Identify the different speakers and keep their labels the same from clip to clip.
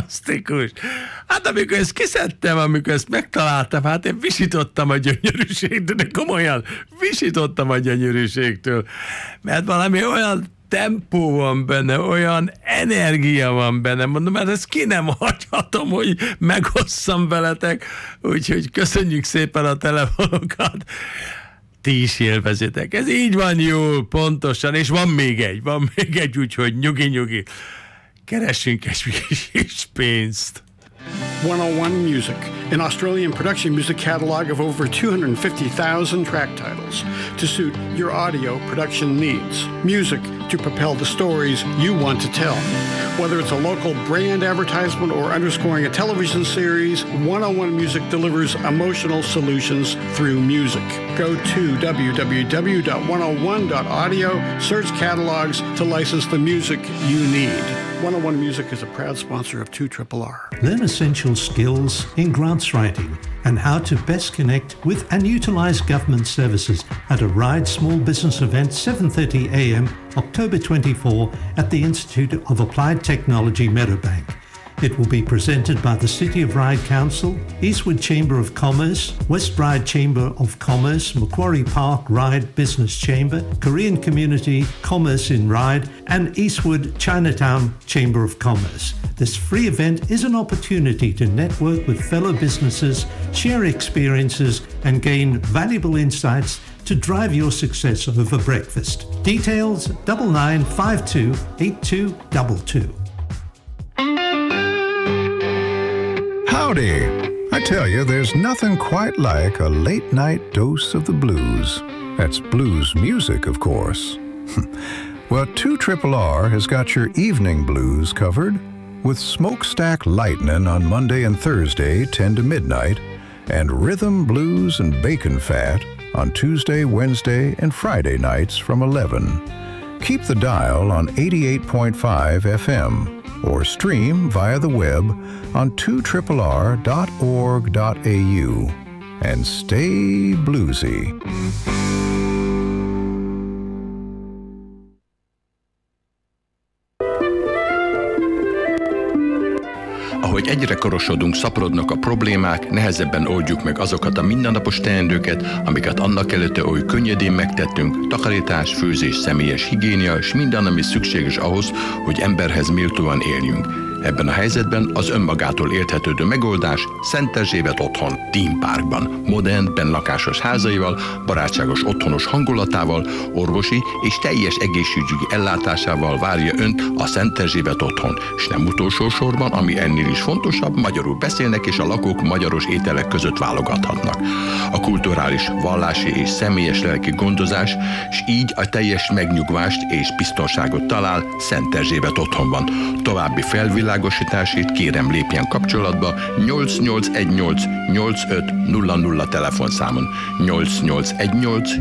Speaker 1: Fantasztikus. Hát amikor ezt kiszedtem, amikor ezt megtaláltam, hát én visítottam a gyönyörűségtől, de komolyan visítottam a gyönyörűségtől, mert valami olyan tempó van benne, olyan energia van benne, mondom, mert ezt ki nem hagyhatom, hogy megosszam veletek, úgyhogy köszönjük szépen a telefonokat. Ti is élvezitek. Ez így van jól, pontosan, és van még egy, úgyhogy nyugi. Keressünk egy kis pénzt.
Speaker 2: 101 Music, an Australian production music catalog of over 250,000 track titles to suit your audio production needs. Music to propel the stories you want to tell. Whether it's a local brand advertisement or underscoring a television series, 101 Music delivers emotional solutions through music. Go to www.101.audio, search catalogs to license the music you need. 101 Music is a proud sponsor of 2RRR.
Speaker 3: Learn essential skills in grants writing and how to best connect with and utilize government services at a RIDE Small Business event 7:30 a.m. October 24 at the Institute of Applied Technology Meadowbank. It will be presented by the City of Ryde Council, Eastwood Chamber of Commerce, West Ryde Chamber of Commerce, Macquarie Park Ryde Business Chamber, Korean Community Commerce in Ryde, and Eastwood Chinatown Chamber of Commerce. This free event is an opportunity to network with fellow businesses, share experiences, and gain valuable insights to drive your success over breakfast. Details 9952 8222.
Speaker 4: Howdy! I tell you, there's nothing quite like a late-night dose of the blues. That's blues music, of course. Well, 2RRR has got your evening blues covered with Smokestack Lightning on Monday and Thursday, 10 to midnight, and Rhythm, Blues, and Bacon Fat on Tuesday, Wednesday, and Friday nights from 11. Keep the dial on 88.5 FM or stream via the web on 2RRR.org.au and stay bluesy.
Speaker 5: Ahogy egyre korosodunk, szaporodnak a problémák, nehezebben oldjuk meg azokat a mindennapos teendőket, amiket annak előtte oly könnyedén megtettünk, takarítás, főzés, személyes higiénia és minden, ami szükséges ahhoz, hogy emberhez méltóan éljünk. Ebben a helyzetben az önmagától érthetődő megoldás Szent Erzsébet otthon, Theme Parkban, modern, bennlakásos házaival, barátságos otthonos hangulatával, orvosi és teljes egészségügyi ellátásával várja önt a Szent Erzsébet otthon, és nem utolsó sorban, ami ennél is fontosabb, magyarul beszélnek és a lakók magyaros ételek között válogathatnak. A kulturális, vallási és személyes lelki gondozás, és így a teljes megnyugvást és biztonságot talál Szent Erzsébet otthonban. További felvilágosításért kérem lépjen kapcsolatba 8818 8500 telefonszámon, 8818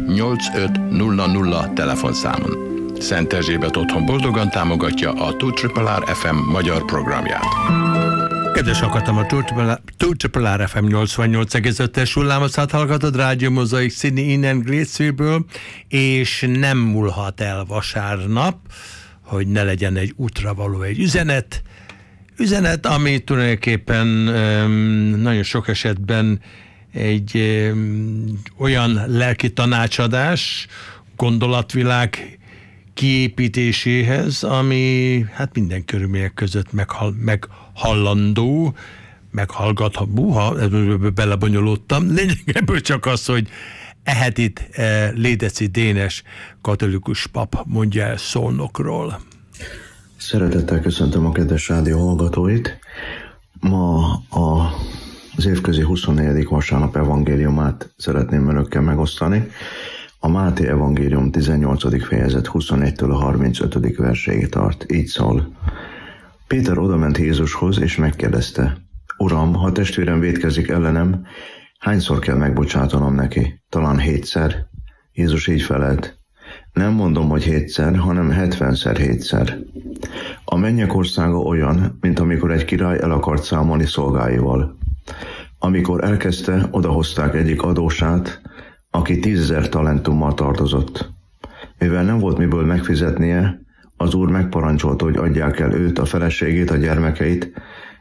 Speaker 5: 8500 telefonszámon. Szent Erzsébet otthon boldogan támogatja a 2RRR FM magyar programját.
Speaker 1: Kedves hallgatom, a 2RRR FM 88,5-es hullámhosszát hallgatod, Rádió Mozaik Sydney innen Gladesville-ből, és nem múlhat el vasárnap, hogy ne legyen egy útra való egy üzenet, ami tulajdonképpen nagyon sok esetben egy olyan lelki tanácsadás, gondolatvilág kiépítéséhez, ami hát minden körülmények között meghallandó, meghallgatható, ha belebonyolódtam. Lényeg ebből csak az, hogy Ehetit Lédeci Dénes katolikus pap mondja el Szolnokról.
Speaker 6: Szeretettel köszöntöm a kedves rádió hallgatóit. Ma az évközi 24. vasárnap evangéliumát szeretném önökkel megosztani. A Máté evangélium 18. fejezet 21-től a 35. verséig tart. Így szól. Péter odament Jézushoz, és megkérdezte: Uram, ha testvérem vétkezik ellenem, hányszor kell megbocsátanom neki? Talán 7-szer? Jézus így felelt: Nem mondom, hogy 7-szer, hanem 70-szer 7-szer. A mennyek országa olyan, mint amikor egy király el akart számolni szolgáival. Amikor elkezdte, odahozták egyik adósát, aki 10,000 talentummal tartozott. Mivel nem volt miből megfizetnie, az úr megparancsolta, hogy adják el őt, a feleségét, a gyermekeit,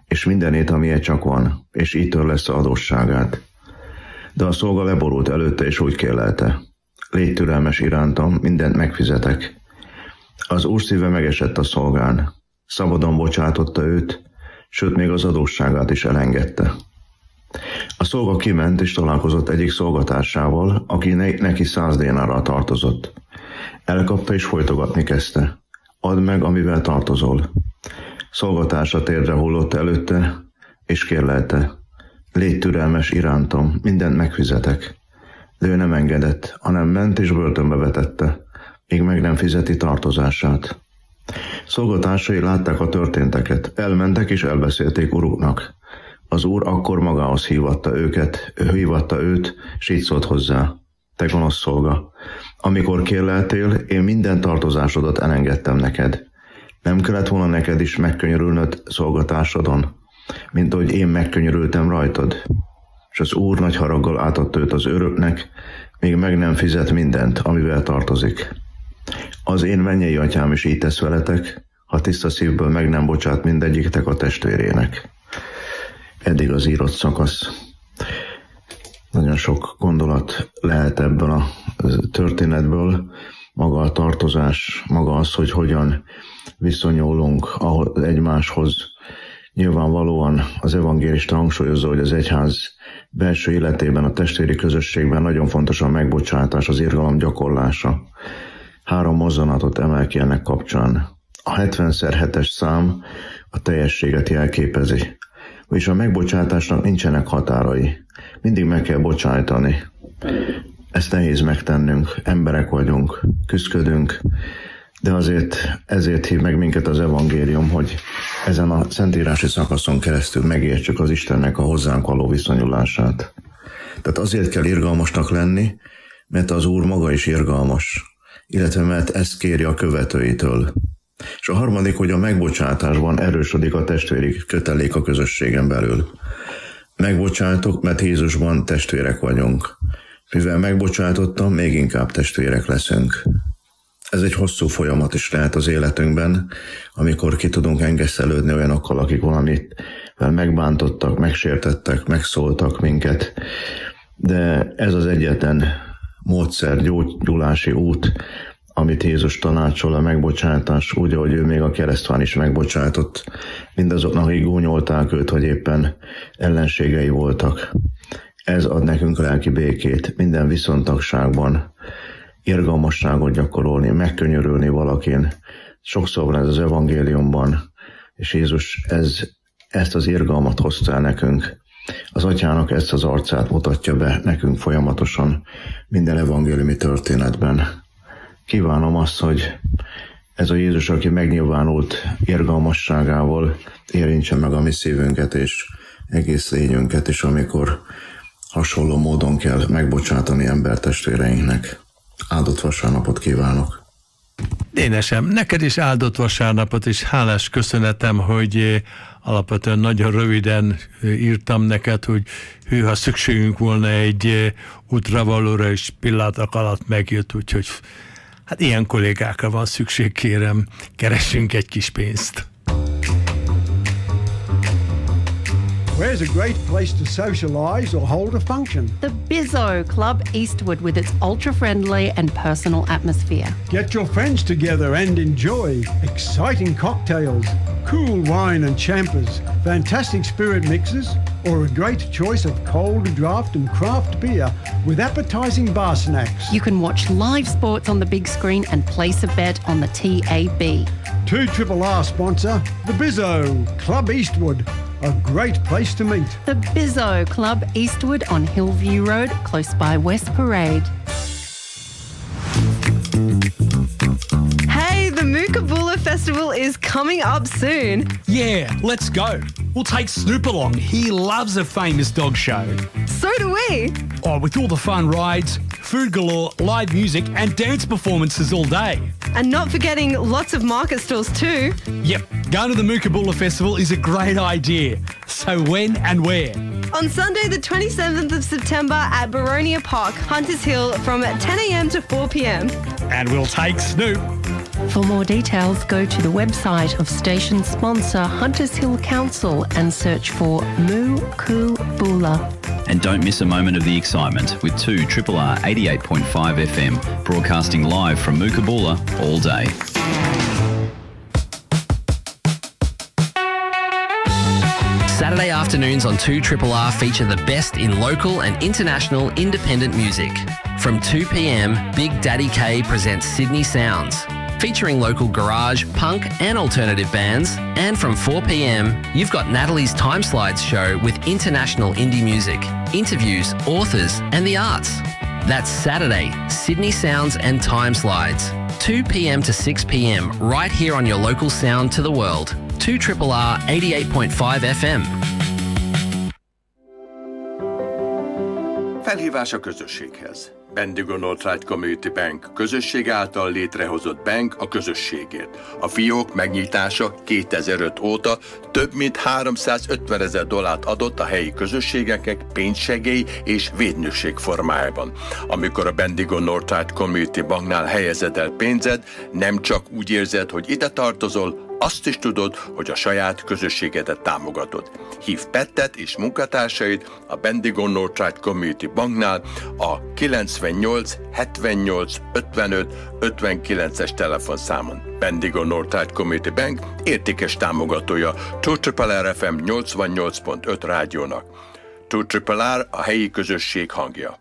Speaker 6: és mindenét, amilyen csak van, és így törlesz adósságát. De a szolga leborult előtte, és úgy kérlelte: légy türelmes irántam, mindent megfizetek. Az úr szíve megesett a szolgán, szabadon bocsátotta őt, sőt még az adósságát is elengedte. A szolga kiment, és találkozott egyik szolgatársával, aki neki 100 dénárral tartozott. Elkapta, és folytogatni kezdte: add meg, amivel tartozol. Szolgatársa térdre hullott előtte, és kérlelte: légy türelmes irántam, mindent megfizetek. De ő nem engedett, hanem ment és börtönbe vetette, míg meg nem fizeti tartozását. Szolgatársai látták a történteket, elmentek és elbeszélték uruknak. Az úr akkor magához hívatta őt, s így szólt hozzá: te gonosz szolga, amikor kérleltél, én minden tartozásodat elengedtem neked. Nem kellett volna neked is megkönyörülnöd szolgatársodon, mint ahogy én megkönyörültem rajtad? És az úr nagy haraggal átadta őt az őröknek, még meg nem fizet mindent, amivel tartozik. Az én mennyei atyám is így tesz veletek, ha tiszta szívből meg nem bocsát mindegyiktek a testvérének. Eddig az írott szakasz. Nagyon sok gondolat lehet ebből a történetből. Maga a tartozás, maga az, hogy hogyan viszonyulunk egymáshoz. Nyilvánvalóan az evangélista hangsúlyozza, hogy az egyház belső életében, a testvéri közösségben nagyon fontos a megbocsátás, az irgalom gyakorlása. 3 mozzanatot emel ki ennek kapcsán. A 70x7-es szám a teljességet jelképezi. És a megbocsátásnak nincsenek határai. Mindig meg kell bocsájtani. Ezt nehéz megtennünk, emberek vagyunk, küszködünk, de ezért hív meg minket az evangélium, hogy ezen a szentírási szakaszon keresztül megértsük az Istennek a hozzánk való viszonyulását. Tehát azért kell irgalmasnak lenni, mert az Úr maga is irgalmas, illetve mert ezt kéri a követőitől. És a harmadik, hogy a megbocsátásban erősödik a testvéri kötelék a közösségen belül. Megbocsátok, mert Jézusban testvérek vagyunk. Mivel megbocsátottam, még inkább testvérek leszünk. Ez egy hosszú folyamat is lehet az életünkben, amikor ki tudunk engesztelődni olyanokkal, akik valamivel megbántottak, megsértettek, megszóltak minket. De ez az egyetlen módszer, gyógyulási út, amit Jézus tanácsol, a megbocsátás, úgy, ahogy ő még a keresztván is megbocsátott mindazoknak, akik gúnyolták őt, hogy éppen ellenségei voltak. Ez ad nekünk lelki békét minden viszontagságban, irgalmasságot gyakorolni, megkönyörülni valakin. Sokszor van ez az evangéliumban, és Jézus ezt az irgalmat hozta el nekünk. Az atyának ezt az arcát mutatja be nekünk folyamatosan minden evangéliumi történetben. Kívánom azt, hogy ez a Jézus, aki megnyilvánult irgalmasságával, érintse meg a mi szívünket és egész lényünket, és amikor hasonló módon kell megbocsátani embertestvéreinknek. Áldott vasárnapot kívánok!
Speaker 1: Dénesem, neked is áldott vasárnapot, és hálás köszönetem, hogy alapvetően nagyon röviden írtam neked, hogy ha szükségünk volna egy útravalóra, és pillanatok alatt megjött, úgyhogy hát ilyen kollégákra van szükség, kérem, keressünk egy kis pénzt.
Speaker 2: Where's a great place to socialise or hold a function?
Speaker 7: The Bizzo Club Eastwood, with its ultra-friendly and personal atmosphere.
Speaker 2: Get your friends together and enjoy exciting cocktails, cool wine and champers, fantastic spirit mixes, or a great choice of cold draft and craft beer with appetising bar snacks.
Speaker 7: You can watch live sports on the big screen and place a bet on the TAB.
Speaker 2: 2RRR sponsor, the Bizzo Club Eastwood. A great place to meet.
Speaker 7: The Bizzo Club Eastwood on Hillview Road, close by West Parade.
Speaker 8: Hey, the Mookaboola Festival is coming up soon.
Speaker 9: Yeah, let's go. We'll take Snoop along. He loves a famous dog show.
Speaker 8: So do we.
Speaker 9: Oh, with all the fun rides, food galore, live music and dance performances all day.
Speaker 8: And not forgetting lots of market stalls too.
Speaker 9: Yep, going to the Mookaboola Festival is a great idea. So when and where?
Speaker 8: On Sunday the 27th of September at Baronia Park, Hunters Hill, from 10 a.m. to 4 p.m.
Speaker 9: And we'll take Snoop.
Speaker 7: For more details, go to the website of station sponsor Hunters Hill Council and search for Mookoobulla.
Speaker 10: And don't miss a moment of the excitement with 2RRR 88.5 FM, broadcasting live from Mookoobulla all day.
Speaker 11: Saturday afternoons on 2RRR feature the best in local and international independent music. From 2 p.m, Big Daddy K presents Sydney Sounds, featuring local garage, punk and alternative bands. And from 4 p.m, you've got Natalie's Time Slides show with international indie music, interviews, authors and the arts. That's Saturday, Sydney Sounds and Time Slides, 2 p.m. to 6 p.m, right here on your local sound to the world. 2RRR 88.5 FM.
Speaker 5: Felhívás a közösséghez. Bendigo Northside Community Bank közösség által létrehozott bank a közösségért. A fiók megnyitása 2005 óta több mint $350,000 adott a helyi közösségeknek pénzsegély és védnökség formájában. Amikor a Bendigo Northside Community Banknál helyezed el pénzed, nem csak úgy érzed, hogy ide tartozol, azt is tudod, hogy a saját közösségedet támogatod. Hív Pettet és munkatársait a Bendigo Northside Community Banknál a 98 78 55 59-es telefonszámon. Bendigo Northside Community Bank értékes támogatója 2RRR FM 88.5 rádiónak. 2RRR a helyi közösség hangja.